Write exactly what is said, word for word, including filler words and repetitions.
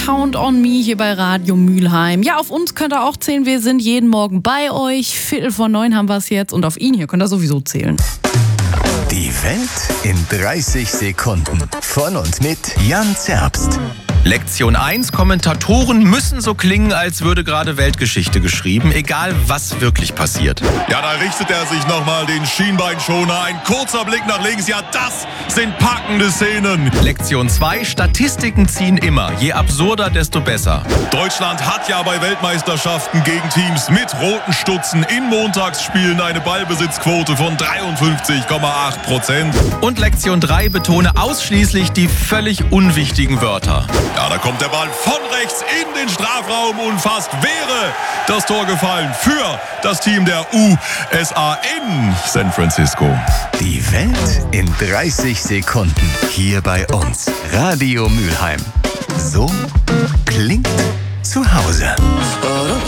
Count on Me hier bei Radio Mülheim. Ja, auf uns könnt ihr auch zählen. Wir sind jeden Morgen bei euch. Viertel vor neun haben wir es jetzt. Und auf ihn hier könnt ihr sowieso zählen. Die Welt in dreißig Sekunden. Von und mit Jan Zerbst. Lektion eins. Kommentatoren müssen so klingen, als würde gerade Weltgeschichte geschrieben, egal was wirklich passiert. Ja, da richtet er sich nochmal den Schienbeinschoner. Ein kurzer Blick nach links. Ja, das sind packende Szenen. Lektion zwei. Statistiken ziehen immer. Je absurder, desto besser. Deutschland hat ja bei Weltmeisterschaften gegen Teams mit roten Stutzen in Montagsspielen eine Ballbesitzquote von dreiundfünfzig Komma acht Prozent. Und Lektion drei. Betone ausschließlich die völlig unwichtigen Wörter. Ja, da kommt der Ball von rechts in den Strafraum und fast wäre das Tor gefallen für das Team der U S A in San Francisco. Die Welt in dreißig Sekunden. Hier bei uns. Radio Mülheim. So klingt zu Hause.